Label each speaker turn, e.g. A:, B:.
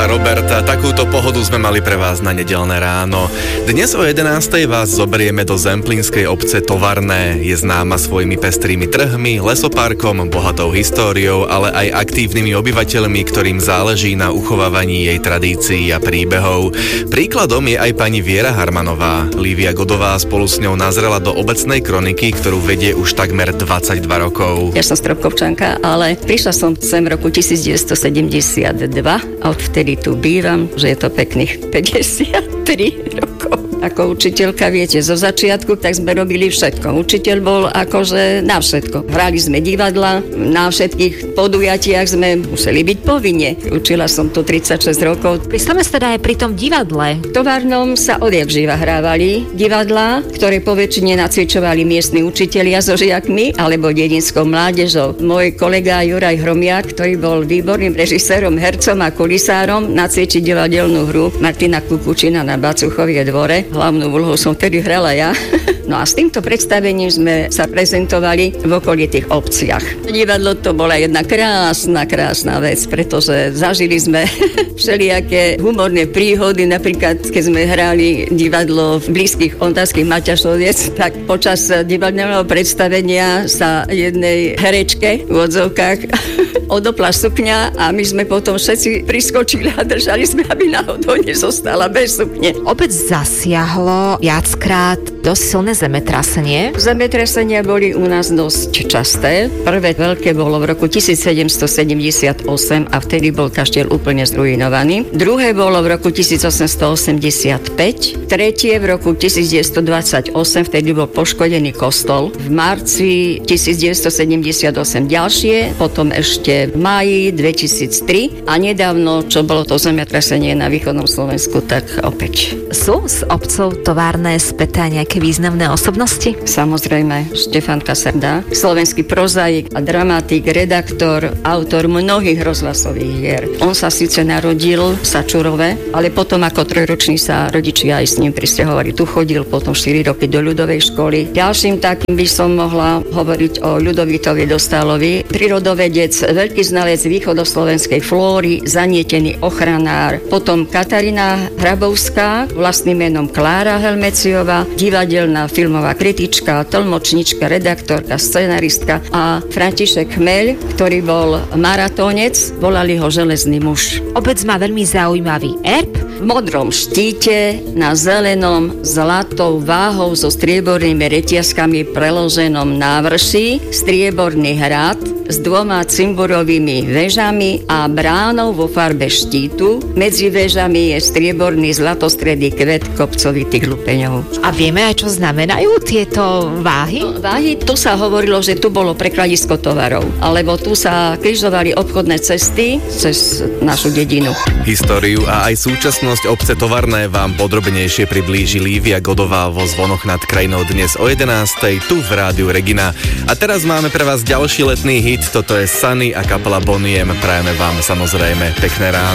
A: a Roberta, takúto pohodu sme mali pre vás na nedeľné ráno. Dnes o 11:00 vás zoberieme do zemplínskej obce Tovarné. Je známa svojimi pestrými trhmi, lesoparkom, bohatou históriou, ale aj aktívnymi obyvateľmi, ktorým záleží na uchovávaní jej tradícií a príbehov. Príkladom je aj pani Viera Harmanová. Lívia Godová spolu s ňou nazrela do obecnej kroniky, ktorú vedie už takmer 22 rokov.
B: Ja som Stropkovčanka, ale prišla som sem v roku 1972 a odvtedy tu bývam, že je to pekných 53 rokov. Ako učiteľka, viete, zo začiatku tak sme robili všetko. Učiteľ bol akože na všetko. Hrali sme divadla, na všetkých podujatiach sme museli byť povinne. Učila som tu 36 rokov.
C: Pristavme sa teda aj pri tom divadle.
B: V Tovarnom sa odjak živa hrávali divadlá, ktoré poväčšine nacvičovali miestni učitelia so žiakmi alebo dedinskou mládežou. Môj kolega Juraj Hromiak, ktorý bol výborným režisérom, hercom a kulisárom, nacvičiť divadelnú hru Martina Kukučina na Bacuchovie dvore. Hlavnú úlohu som vtedy hrala ja. No a s týmto predstavením sme sa prezentovali v okolitých obciach. Divadlo to bola jedna krásna vec, pretože zažili sme všelijaké humorné príhody, napríklad keď sme hrali divadlo v blízkych Ondárskych Maťašoviec, tak počas divadelného predstavenia sa jednej herečke v odzovkách odopla sukňa a my sme potom všetci priskočili a držali sme, aby náhodou nezostala bez sukne.
C: Opäť zasiahlo viackrát dosť silné zemetrasenie.
B: Zemetrasenia boli u nás dosť časté. Prvé veľké bolo v roku 1778 a vtedy bol kaštiel úplne zruinovaný. Druhé bolo v roku 1885. Tretie v roku 1928, vtedy bol poškodený kostol. V marci 1978 ďalšie, potom ešte v máji 2003 a nedávno, čo bolo to zemetrasenie na východnom Slovensku, tak opäť.
C: Sú s obcov Tovarné späté nejaké významné osobnosti?
B: Samozrejme, Štefan Kasarda, slovenský prozaik a dramatik, redaktor, autor mnohých rozhlasových hier. On sa síce narodil v Sačurove, ale potom ako trojročný sa rodičia aj s ním prisťahovali. Tu chodil potom 4 roky do ľudovej školy. Ďalším takým by som mohla hovoriť o Ľudovitovi Dostálovi, prírodovedec, veľký znalec východoslovenskej flóry, zanietený ochranár. Potom Katarína Hrabovská, vlastným menom Klára Helmeciová, divadelná filmová kritička, tlmočnička, redaktorka, scenaristka a František Chmeľ, ktorý bol maratónec, volali ho Železný muž.
C: Obec má veľmi zaujímavý erb.
B: V modrom štíte, na zelenom zlatou váhou so striebornými reťazkami preloženom návrši, strieborný hrad s 2 cimburovými vežami a bránou vo farbe štítu. Medzi vežami je strieborný zlatostredý kvet kopcovitých lupeňov.
C: A vieme aj, čo znamenajú tieto váhy?
B: Váhy, tu sa hovorilo, že tu bolo prekladisko tovarov, alebo tu sa križovali obchodné cesty cez našu dedinu.
A: Históriu a aj súčasnosť obce Tovarné vám podrobnejšie priblíži Lívia Godová vo Zvonoch nad krajinou dnes o 11:00 tu v Rádiu Regina. A teraz máme pre vás ďalší letný hit, toto je Sunny a kapela Boniem. Prajeme vám samozrejme pekné ráno.